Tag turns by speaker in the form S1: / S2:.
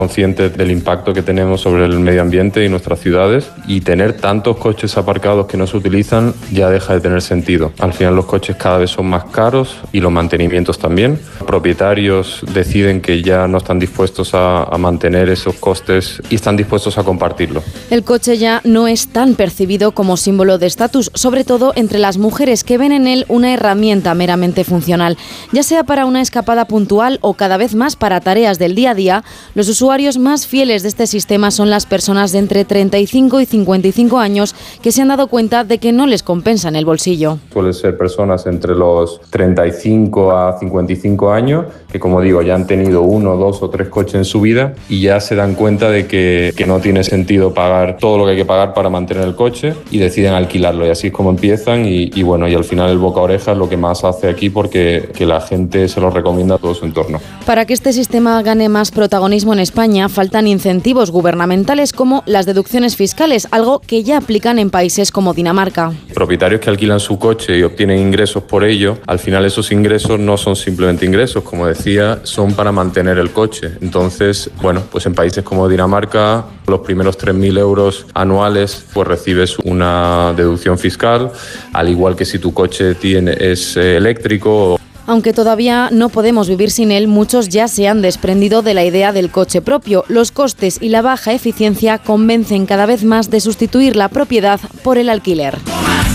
S1: conscientes del impacto que tenemos sobre el medio ambiente y nuestras ciudades, y tener tantos coches aparcados que no se utilizan ya deja de tener sentido. Al final los coches cada vez son más caros y los mantenimientos también. Los propietarios deciden que ya no están dispuestos a mantener esos costes y están dispuestos a compartirlo.
S2: El coche ya no es tan percibido como símbolo de estatus, sobre todo entre las mujeres que ven en él una herramienta meramente funcional. Ya sea para una escapada puntual o cada vez más para tareas del día a día, los usuarios más fieles de este sistema son las personas de entre 35 y 55 años que se han dado cuenta de que no les compensa en el bolsillo.
S1: Suelen ser personas entre los 35 a 55 años que, como digo, ya han tenido 1, 2 o 3 coches en su vida y ya se dan cuenta de que no tiene sentido pagar todo lo que hay que pagar para mantener el coche y deciden alquilarlo, y así es como empiezan y bueno, y al final el boca a oreja es lo que más hace aquí, porque que la gente se lo recomienda a todo su entorno.
S2: Para que este sistema gane más protagonismo en España, faltan incentivos gubernamentales como las deducciones fiscales, algo que ya aplican en países como Dinamarca.
S1: Propietarios que alquilan su coche y obtienen ingresos por ello, al final esos ingresos no son simplemente ingresos, como decía, son para mantener el coche. Entonces, bueno, pues en países como Dinamarca, los primeros 3.000 euros anuales, pues recibes una deducción fiscal, al igual que si tu coche es eléctrico.
S2: Aunque todavía no podemos vivir sin él, muchos ya se han desprendido de la idea del coche propio. Los costes y la baja eficiencia convencen cada vez más de sustituir la propiedad por el alquiler.